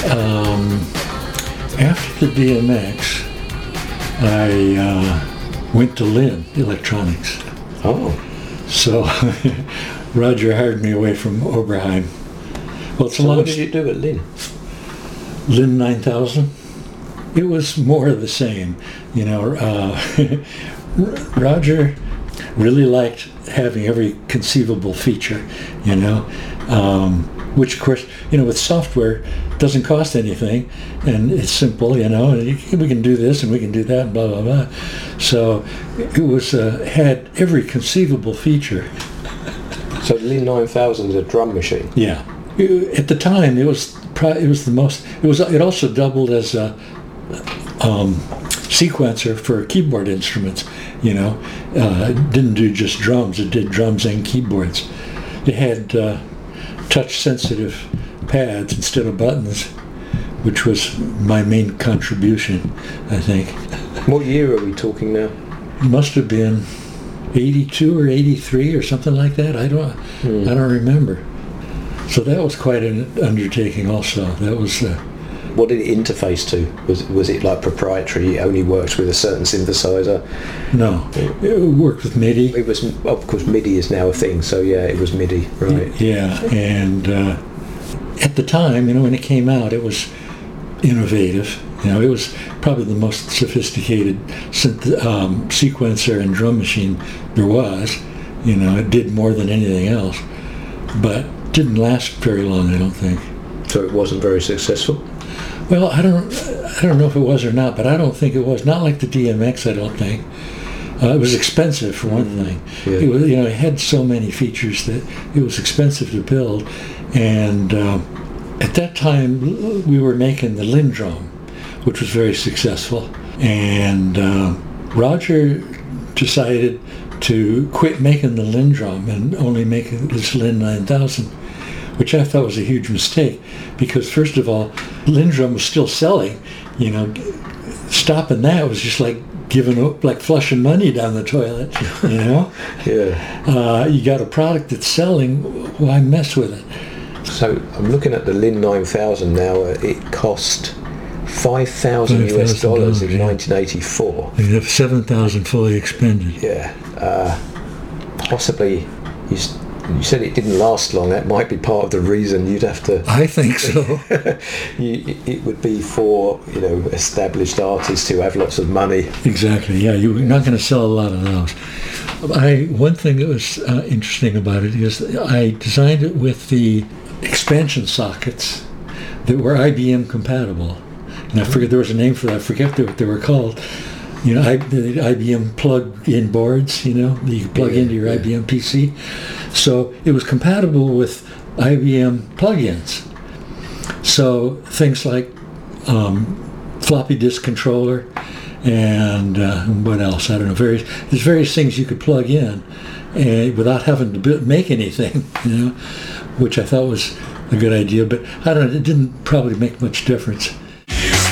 After the DMX, I went to Lynn Electronics. Oh. So Roger hired me away from Oberheim. Well, it's a So long what did you do at Lynn? Lynn 9000. It was more of the same, you know. Roger really liked having every conceivable feature, you know, which of course, you know, with software doesn't cost anything and it's simple, you know, and we can do this and we can do that and blah, blah, blah. So it was, had every conceivable feature. So the Lynn 9000 is a drum machine? Yeah. At the time, it was the most, it also doubled as a sequencer for keyboard instruments, you know. It didn't do just drums, it did drums and keyboards. It had touch-sensitive pads instead of buttons, which was my main contribution, I think. What year are we talking now? It must have been 82 or 83 or something like that. I don't remember. So that was quite an undertaking also. That was... What did it interface to? Was it like proprietary? It only works with a certain synthesizer? No, it worked with MIDI. It was, of course, MIDI is now a thing. So yeah, it was MIDI, right? Yeah, and at the time, you know, when it came out, it was innovative. You know, it was probably the most sophisticated sequencer and drum machine there was. You know, it did more than anything else, but didn't last very long, I don't think. So it wasn't very successful? Well, I don't know if it was or not, but I don't think it was. Not like the DMX, I don't think. It was expensive for one thing. Yeah. It was, you know, it had so many features that it was expensive to build. And at that time, we were making the Lindrum, which was very successful. And Roger decided to quit making the Lindrum and only make this Lynn 9000. Which I thought was a huge mistake, because first of all, Lindrum was still selling. You know, stopping that was just like giving up, like flushing money down the toilet. You know, yeah. You got a product that's selling, why mess with it? So I'm looking at the Lynn 9000 now. It cost $5,000 US in 1984. You have 7,000 fully expended. Yeah. Possibly. You said it didn't last long. That might be part of the reason you'd have to... I think so. It would be for, you know, established artists who have lots of money. Exactly, yeah. You're not going to sell a lot of those. One thing that was interesting about it is I designed it with the expansion sockets that were IBM compatible. And I forget, there was a name for that. I forget what they were called. You know, the IBM plug-in boards, you know, that you could plug into your IBM PC. So it was compatible with IBM plugins. So things like floppy disk controller and what else? I don't know. There's various things you could plug in without having to make anything, you know, which I thought was a good idea. But I don't know, it didn't probably make much difference.